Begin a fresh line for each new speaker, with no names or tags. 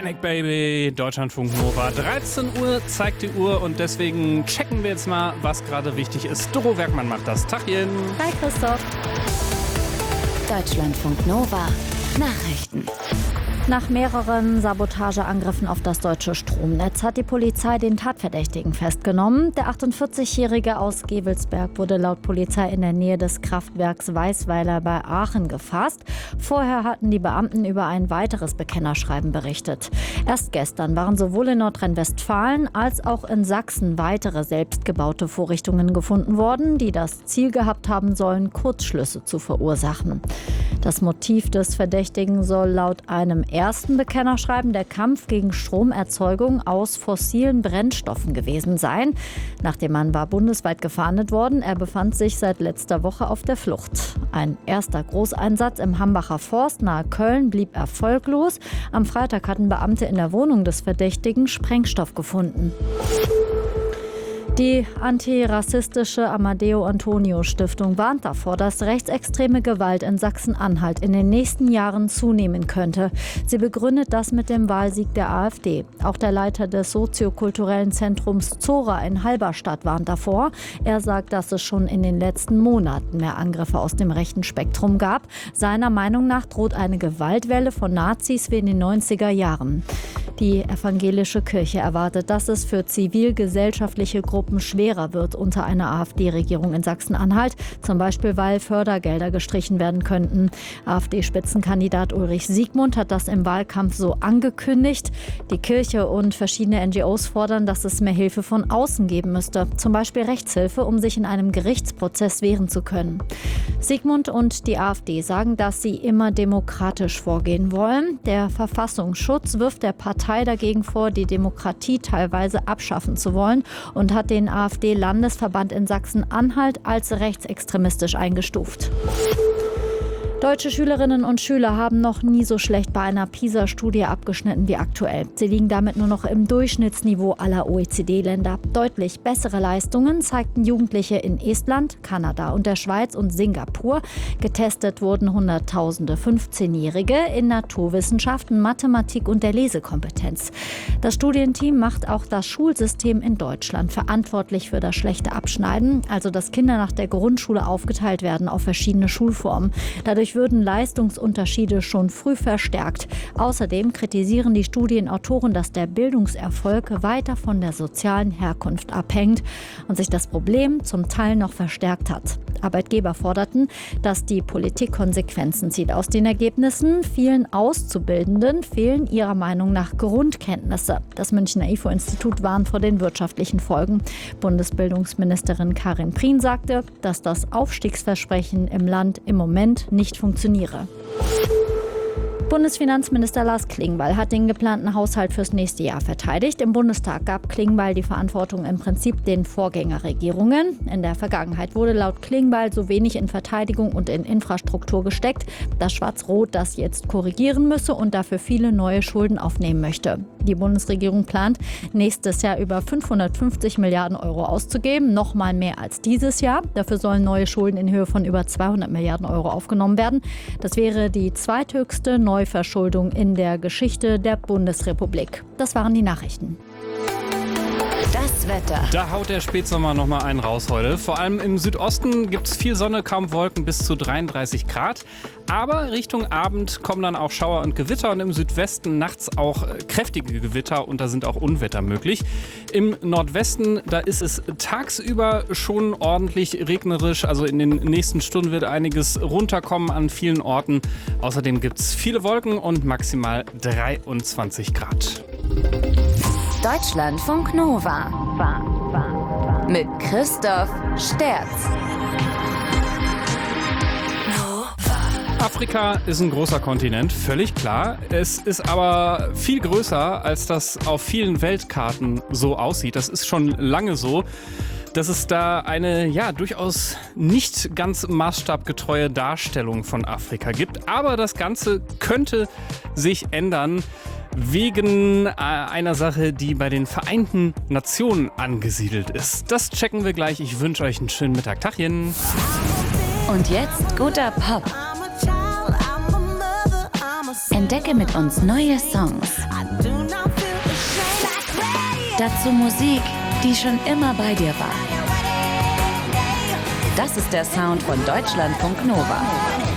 Panic Baby, Deutschlandfunk Nova. 13 Uhr zeigt die Uhr und deswegen checken wir jetzt mal, was gerade wichtig ist. Doro Werkmann macht das. Tachchen.
Hi Christoph.
Deutschlandfunk Nova. Nachrichten.
Nach mehreren Sabotageangriffen auf das deutsche Stromnetz hat die Polizei den Tatverdächtigen festgenommen. Der 48-Jährige aus Gevelsberg wurde laut Polizei in der Nähe des Kraftwerks Weißweiler bei Aachen gefasst. Vorher hatten die Beamten über ein weiteres Bekennerschreiben berichtet. Erst gestern waren sowohl in Nordrhein-Westfalen als auch in Sachsen weitere selbstgebaute Vorrichtungen gefunden worden, die das Ziel gehabt haben sollen, Kurzschlüsse zu verursachen. Das Motiv des Verdächtigen soll laut einem ersten Bekennerschreiben der Kampf gegen Stromerzeugung aus fossilen Brennstoffen gewesen sein. Nach dem Mann war bundesweit gefahndet worden. Er befand sich seit letzter Woche auf der Flucht. Ein erster Großeinsatz im Hambacher Forst nahe Köln blieb erfolglos. Am Freitag hatten Beamte in der Wohnung des Verdächtigen Sprengstoff gefunden. Die antirassistische Amadeo Antonio Stiftung warnt davor, dass rechtsextreme Gewalt in Sachsen-Anhalt in den nächsten Jahren zunehmen könnte. Sie begründet das mit dem Wahlsieg der AfD. Auch der Leiter des soziokulturellen Zentrums Zora in Halberstadt warnt davor. Er sagt, dass es schon in den letzten Monaten mehr Angriffe aus dem rechten Spektrum gab. Seiner Meinung nach droht eine Gewaltwelle von Nazis wie in den 90er Jahren. Die evangelische Kirche erwartet, dass es für zivilgesellschaftliche Gruppen schwerer wird unter einer AfD-Regierung in Sachsen-Anhalt, zum Beispiel weil Fördergelder gestrichen werden könnten. AfD-Spitzenkandidat Ulrich Siegmund hat das im Wahlkampf so angekündigt. Die Kirche und verschiedene NGOs fordern, dass es mehr Hilfe von außen geben müsste, zum Beispiel Rechtshilfe, um sich in einem Gerichtsprozess wehren zu können. Siegmund und die AfD sagen, dass sie immer demokratisch vorgehen wollen. Der Verfassungsschutz wirft der Partei dagegen vor, die Demokratie teilweise abschaffen zu wollen und hat den AfD-Landesverband in Sachsen-Anhalt als rechtsextremistisch eingestuft. Deutsche Schülerinnen und Schüler haben noch nie so schlecht bei einer PISA-Studie abgeschnitten wie aktuell. Sie liegen damit nur noch im Durchschnittsniveau aller OECD-Länder. Deutlich bessere Leistungen zeigten Jugendliche in Estland, Kanada und der Schweiz und Singapur. Getestet wurden Hunderttausende 15-Jährige in Naturwissenschaften, Mathematik und der Lesekompetenz. Das Studienteam macht auch das Schulsystem in Deutschland verantwortlich für das schlechte Abschneiden, also dass Kinder nach der Grundschule aufgeteilt werden auf verschiedene Schulformen. Dadurch würden Leistungsunterschiede schon früh verstärkt. Außerdem kritisieren die Studienautoren, dass der Bildungserfolg weiter von der sozialen Herkunft abhängt und sich das Problem zum Teil noch verstärkt hat. Arbeitgeber forderten, dass die Politik Konsequenzen zieht. Aus den Ergebnissen vielen Auszubildenden fehlen ihrer Meinung nach Grundkenntnisse. Das Münchner IFO-Institut warnt vor den wirtschaftlichen Folgen. Bundesbildungsministerin Karin Prien sagte, dass das Aufstiegsversprechen im Land im Moment nicht funktioniere. Bundesfinanzminister Lars Klingbeil hat den geplanten Haushalt fürs nächste Jahr verteidigt. Im Bundestag gab Klingbeil die Verantwortung im Prinzip den Vorgängerregierungen. In der Vergangenheit wurde laut Klingbeil so wenig in Verteidigung und in Infrastruktur gesteckt, dass Schwarz-Rot das jetzt korrigieren müsse und dafür viele neue Schulden aufnehmen möchte. Die Bundesregierung plant, nächstes Jahr über 550 Milliarden Euro auszugeben, noch mal mehr als dieses Jahr. Dafür sollen neue Schulden in Höhe von über 200 Milliarden Euro aufgenommen werden. Das wäre die zweithöchste Neuverschuldung in der Geschichte der Bundesrepublik. Das waren die Nachrichten.
Das Wetter.
Da haut der Spätsommer noch mal einen raus heute. Vor allem im Südosten gibt es viel Sonne, kaum Wolken, bis zu 33 Grad. Aber Richtung Abend kommen dann auch Schauer und Gewitter und im Südwesten nachts auch kräftige Gewitter und da sind auch Unwetter möglich. Im Nordwesten, da ist es tagsüber schon ordentlich regnerisch. Also in den nächsten Stunden wird einiges runterkommen an vielen Orten. Außerdem gibt es viele Wolken und maximal 23 Grad.
Deutschlandfunk Nova. Mit Christoph Sterz.
Afrika ist ein großer Kontinent, völlig klar. Es ist aber viel größer, als das auf vielen Weltkarten so aussieht. Das ist schon lange so, dass es da eine durchaus nicht ganz maßstabgetreue Darstellung von Afrika gibt. Aber das Ganze könnte sich ändern wegen einer Sache, die bei den Vereinten Nationen angesiedelt ist. Das checken wir gleich. Ich wünsche euch einen schönen Mittag. Tachchen.
Und jetzt guter Pop. Entdecke mit uns neue Songs. Dazu Musik, die schon immer bei dir war. Das ist der Sound von Deutschlandfunk Nova.